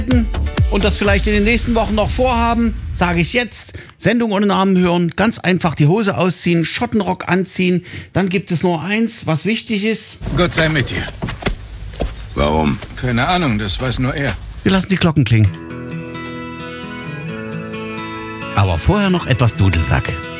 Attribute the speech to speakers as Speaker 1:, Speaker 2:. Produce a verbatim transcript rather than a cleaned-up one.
Speaker 1: und das vielleicht in den nächsten Wochen noch vorhaben, sage ich jetzt, Sendung ohne Namen hören, ganz einfach die Hose ausziehen, Schottenrock anziehen, dann gibt es nur eins, was wichtig ist.
Speaker 2: Gott sei mit dir.
Speaker 3: Warum?
Speaker 2: Keine Ahnung, das weiß nur er.
Speaker 1: Wir lassen die Glocken klingen. Aber vorher noch etwas Dudelsack.